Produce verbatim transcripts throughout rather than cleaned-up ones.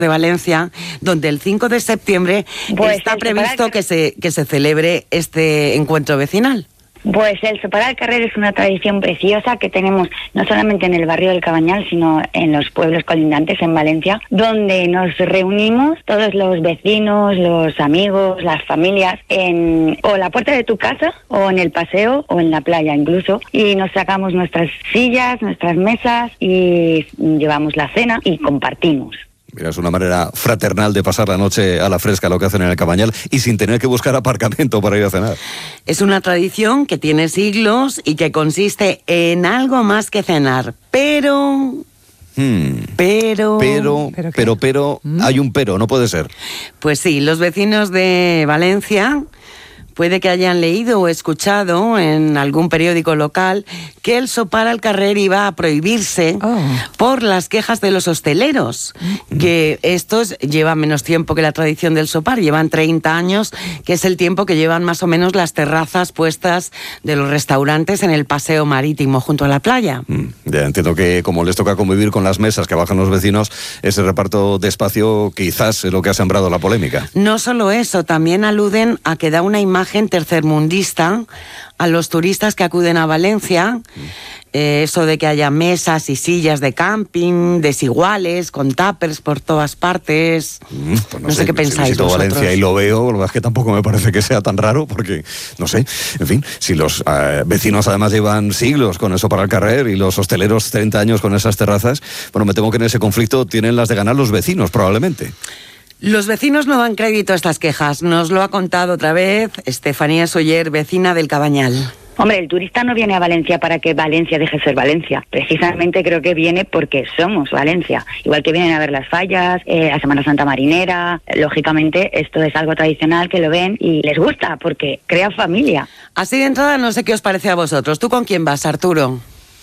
de Valencia, donde el cinco de septiembre pues está previsto que se, que se celebre este encuentro vecinal. Pues el Sopar al Carrer es una tradición preciosa que tenemos no solamente en el barrio del Cabanyal, sino en los pueblos colindantes en Valencia, donde nos reunimos todos los vecinos, los amigos, las familias, en o la puerta de tu casa, o en el paseo, o en la playa incluso, y nos sacamos nuestras sillas, nuestras mesas, y llevamos la cena y compartimos. Mira, es una manera fraternal de pasar la noche a la fresca, lo que hacen en el Cabanyal, y sin tener que buscar aparcamiento para ir a cenar. Es una tradición que tiene siglos y que consiste en algo más que cenar, pero... Hmm. Pero... Pero, pero, pero, pero ¿Mm? Hay un pero, no puede ser. Pues sí, los vecinos de Valencia... Puede que hayan leído o escuchado en algún periódico local que el Sopar al Carrer iba a prohibirse oh. por las quejas de los hosteleros, mm. que estos llevan menos tiempo que la tradición del sopar, llevan treinta años, que es el tiempo que llevan más o menos las terrazas puestas de los restaurantes en el paseo marítimo junto a la playa. Mm. Ya entiendo que como les toca convivir con las mesas que bajan los vecinos, ese reparto de espacio quizás es lo que ha sembrado la polémica. No solo eso, también aluden a que da una imagen tercermundista a los turistas que acuden a Valencia, eh, eso de que haya mesas y sillas de camping desiguales, con tuppers por todas partes. Mm, pues no, no sé, sé qué pensáis visito vosotros. Valencia y lo veo, la verdad es que tampoco me parece que sea tan raro, porque, no sé, en fin, si los eh, vecinos además llevan siglos con eso para el Carrer y los hosteleros treinta años con esas terrazas, bueno, me temo que en ese conflicto tienen las de ganar los vecinos, probablemente. Los vecinos no dan crédito a estas quejas. Nos lo ha contado otra vez Estefanía Soller, vecina del Cabanyal. Hombre, el turista no viene a Valencia para que Valencia deje de ser Valencia. Precisamente creo que viene porque somos Valencia. Igual que vienen a ver las fallas, eh, la Semana Santa Marinera. Lógicamente, esto es algo tradicional que lo ven y les gusta porque crea familia. Así de entrada, no sé qué os parece a vosotros. ¿Tú con quién vas, Arturo?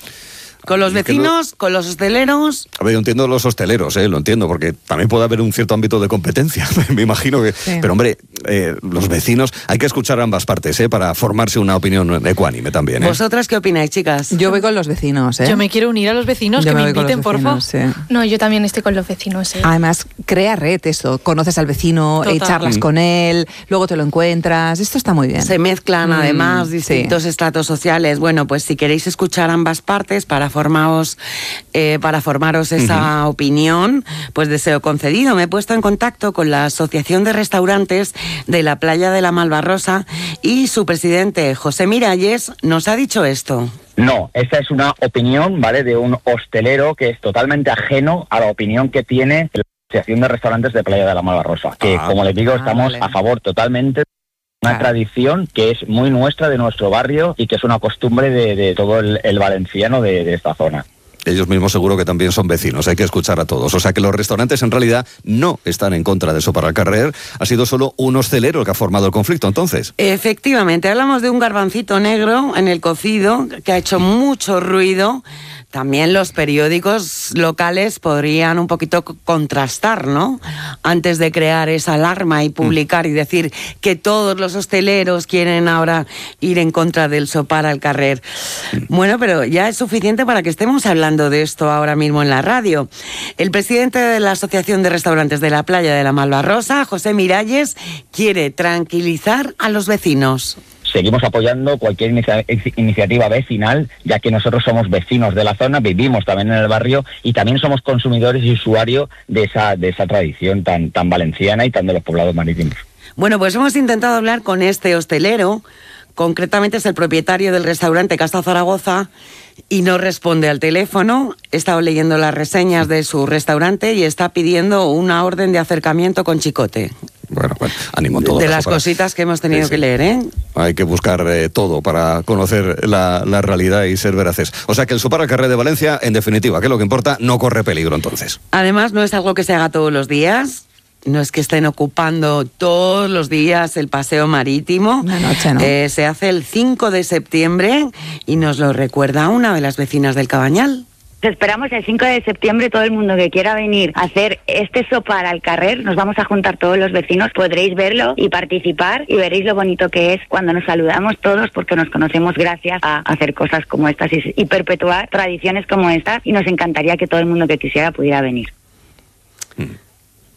¿Con los vecinos? ¿Con los hosteleros? A ver, yo entiendo los hosteleros, ¿eh? Lo entiendo, porque también puede haber un cierto ámbito de competencia, me imagino que... Sí. Pero hombre, eh, los vecinos, hay que escuchar ambas partes, ¿eh? Para formarse una opinión ecuánime también, ¿eh? ¿Vosotras qué opináis, chicas? Yo voy con los vecinos, ¿eh? Yo me quiero unir a los vecinos, yo que me, me inviten, por favor. Sí. No, yo también estoy con los vecinos, ¿eh? Además, crea red eso, conoces al vecino, eh, charlas mm. con él, luego te lo encuentras, esto está muy bien. Se mezclan, mm, además, distintos sí. estratos sociales. Bueno, pues si queréis escuchar ambas partes para formaros... Eh, para formaros esa uh-huh. opinión, pues deseo concedido. Me he puesto en contacto con la Asociación de Restaurantes de la Playa de la Malvarrosa y su presidente, José Miralles, nos ha dicho esto. No, esta es una opinión, ¿vale?, de un hostelero que es totalmente ajeno a la opinión que tiene la Asociación de Restaurantes de Playa de la Malvarrosa, que, ah, como les digo, ah, estamos vale. a favor totalmente. Una claro. tradición que es muy nuestra, de nuestro barrio, y que es una costumbre de, de todo el, el valenciano de, de esta zona. Ellos mismos seguro que también son vecinos, hay que escuchar a todos. O sea que los restaurantes en realidad no están en contra de Sopar al Carrer, ha sido solo un hostelero el que ha formado el conflicto, entonces. Efectivamente, hablamos de un garbancito negro en el cocido que ha hecho mucho ruido. También los periódicos locales podrían un poquito contrastar, ¿no? Antes de crear esa alarma y publicar mm. y decir que todos los hosteleros quieren ahora ir en contra del Sopar al Carrer. Mm. Bueno, pero ya es suficiente para que estemos hablando de esto ahora mismo en la radio. El presidente de la Asociación de Restaurantes de la Playa de la Malvarrosa, José Miralles, quiere tranquilizar a los vecinos. Seguimos apoyando cualquier inicia- iniciativa vecinal, ya que nosotros somos vecinos de la zona, vivimos también en el barrio y también somos consumidores y usuarios de esa, de esa tradición tan, tan valenciana y tan de los poblados marítimos. Bueno, pues hemos intentado hablar con este hostelero, concretamente es el propietario del restaurante Casta Zaragoza, y no responde al teléfono. He estado leyendo las reseñas de su restaurante y está pidiendo una orden de acercamiento con chicote. Bueno, bueno, ánimo todo. De las para... cositas que hemos tenido sí, sí. que leer, ¿eh? Hay que buscar eh, todo para conocer la, la realidad y ser veraces. O sea que el Sopar al Carrer de Valencia, en definitiva, que es lo que importa, no corre peligro entonces. Además, no es algo que se haga todos los días. No es que estén ocupando todos los días el paseo marítimo. Una noche, ¿no? Eh, se hace el cinco de septiembre y nos lo recuerda una de las vecinas del Cabanyal. Esperamos el cinco de septiembre, todo el mundo que quiera venir a hacer este Sopar al Carrer, nos vamos a juntar todos los vecinos, podréis verlo y participar y veréis lo bonito que es cuando nos saludamos todos, porque nos conocemos gracias a hacer cosas como estas y, y perpetuar tradiciones como estas, y nos encantaría que todo el mundo que quisiera pudiera venir. Mm.